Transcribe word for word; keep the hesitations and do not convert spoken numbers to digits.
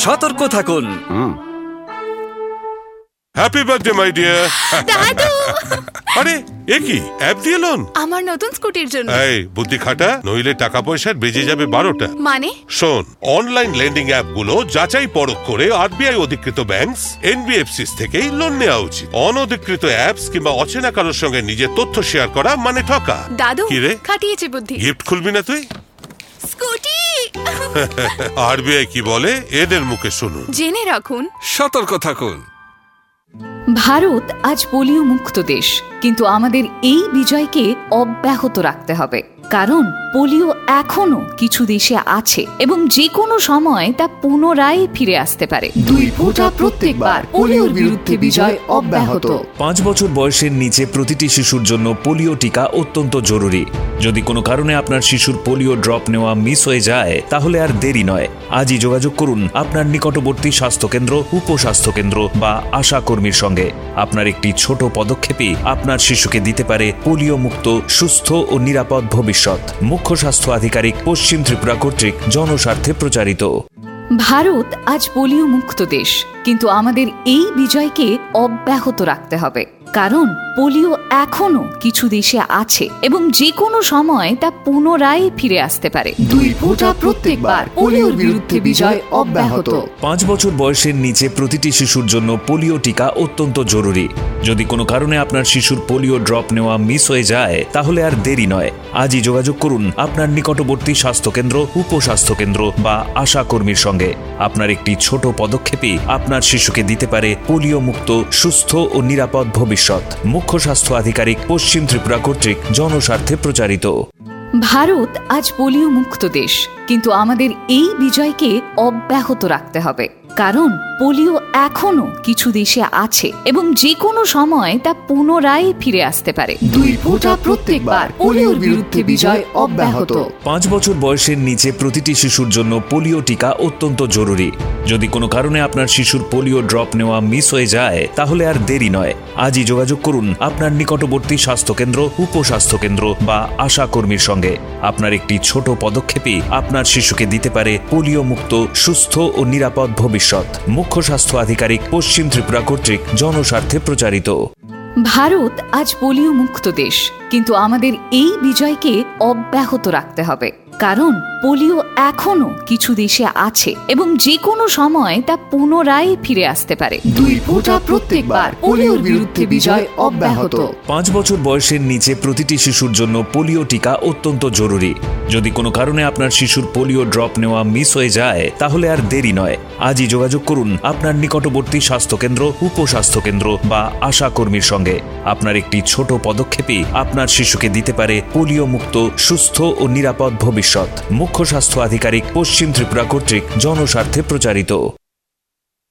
সতর্ক থাকুন। Happy birthday my dear. দাদু, আরে এ কি অ্যাপ দিয়ে লোন? আমার নতুন স্কুটির জন্য। এই বুদ্ধি খাটা, নইলে টাকা পয়সার বেজে যাবে বারোটা। মানে? শোন, অনলাইন লেন্ডিং অ্যাপ গুলো যাচাই পরখ করে আরবিআই অধিকৃত ব্যাংক, এনবিএফসি থেকেই লোন নেওয়া উচিত। অনধিকৃত অ্যাপস কিংবা অচেনা কারোর সঙ্গে নিজের তথ্য শেয়ার করা মানে ঠকা। দাদু, কি রে, খাটিয়েছে বুদ্ধি। গিফট খুলবি না তুই? স্কুটি। আরবিআই কি বলে এদের মুখে শুনুন। জেনে রাখুন, সতর্ক থাকুন। ভারত আজ পোলিও মুক্ত দেশ, কিন্তু আমাদের এই বিজয়কে অব্যাহত রাখতে হবে। কারণ পোলিও এখনো কিছু দেশে আছে এবং যে কোনো সময় তা পুনরায় ফিরে আসতে পারে। দুই ফোঁটা প্রত্যেকবার পোলিওর বিরুদ্ধে বিজয় অব্যাহত। পাঁচ বছর বয়সের নিচে প্রতিটি শিশুর জন্য পোলিও টিকা অত্যন্ত জরুরি। যদি কোনো কারণে আপনার শিশুর পোলিও ড্রপ নেওয়া মিস হয়ে যায়, তাহলে আর দেরি নয়, আজই যোগাযোগ করুন আপনার নিকটবর্তী স্বাস্থ্যকেন্দ্র, উপস্বাস্থ্যকেন্দ্র বা আশা কর্মীর সঙ্গে। আপনার একটি ছোট পদক্ষেপই আপনার শিশুকে দিতে পারে পোলিও মুক্ত, সুস্থ ও নিরাপদ ভবিষ্যৎ। মুখ্য স্বাস্থ্য আধিকারিক, পশ্চিম ত্রিপুরা কর্তৃক, জনস্বার্থে প্রচারিত। ভারত আজ পোলিও মুক্ত দেশ, কিন্তু আমাদের এই বিজয়কে অব্যাহত রাখতে হবে। কারণ পোলিও এখনো কিছু দেশে আছে এবং যে কোনো সময় তা পুনরায় ফিরে আসতে পারে। দুই ফোঁটা প্রত্যেকবার পোলিওর বিরুদ্ধে বিজয় অব্যাহত। পাঁচ বছর বয়সের নিচে প্রতিটি শিশুর জন্য পোলিও টিকা অত্যন্ত জরুরি। যদি কোনো কারণে আপনার শিশুর পোলিও ড্রপ নেওয়া মিস হয়ে যায়, তাহলে আর দেরি নয়, আজই যোগাযোগ করুন আপনার নিকটবর্তী স্বাস্থ্যকেন্দ্র, উপস্বাস্থ্যকেন্দ্র বা আশা কর্মীর সঙ্গে। আপনার একটি ছোট পদক্ষেপই আপনার শিশুকে দিতে পারে পোলিও মুক্ত, সুস্থ ও নিরাপদ ভবিষ্যৎ। মুখ্য স্বাস্থ্য আধিকারিক, পশ্চিম ত্রিপুরা কর্তৃক, জনস্বার্থে প্রচারিত। ভারত আজ পোলিও মুক্ত দেশ, কিন্তু আমাদের এই বিজয়কে অব্যাহত রাখতে হবে। কারণ পোলিও এখনো কিছু দেশে আছে এবং যে কোনো সময় তা পুনরায় ফিরে আসতে পারে। দুই ফোঁটা প্রত্যেকবার পোলিওর বিরুদ্ধে বিজয় অব্যাহত। পাঁচ বছর বয়সের নিচে প্রতিটি শিশুর জন্য পোলিও টিকা অত্যন্ত জরুরি। যদি কোনো কারণে আপনার শিশুর পোলিও ড্রপ নেওয়া মিস হয়ে যায়, তাহলে আর দেরি নয়, আজই যোগাযোগ করুন আপনার নিকটবর্তী স্বাস্থ্যকেন্দ্র, উপস্বাস্থ্যকেন্দ্র বা আশা কর্মীর সঙ্গে। আপনার একটি ছোট পদক্ষেপই আপনার শিশুকে দিতে পারে পোলিও মুক্ত, সুস্থ ও নিরাপদ ভবিষ্যৎ। মুখ্য স্বাস্থ্য আধিকারিক, পশ্চিম ত্রিপুরা কর্তৃক, জনস্বার্থে প্রচারিত। ভারত আজ পোলিও মুক্ত দেশ, কিন্তু আমাদের এই বিজয়কে অব্যাহত রাখতে হবে। কারণ পোলিও এখনো কিছু দেশে আছে এবং যে কোনো সময় তা পুনরায় ফিরে আসতে পারে। দুই ফোঁটা প্রত্যেকবার পোলিওর বিরুদ্ধে বিজয় অব্যাহত। পাঁচ বছর বয়সের নিচে প্রতিটি শিশুর জন্য পোলিও টিকা অত্যন্ত জরুরি। যদি কোনো কারণে আপনার শিশুর পোলিও ড্রপ নেওয়া মিস হয়ে যায়, তাহলে আর দেরি নয়, আজই যোগাযোগ করুন আপনার নিকটবর্তী স্বাস্থ্যকেন্দ্র, উপস্বাস্থ্যকেন্দ্র বা আশা কর্মীর সঙ্গে। আপনার একটি ছোট পদক্ষেপই আপনার শিশুকে দিতে পারে পোলিও মুক্ত, সুস্থ ও নিরাপদ ভবিষ্যৎ। মুখ্য স্বাস্থ্য আধিকারিক, পশ্চিম ত্রিপুরা কর্তৃক, জনস্বার্থে প্রচারিত।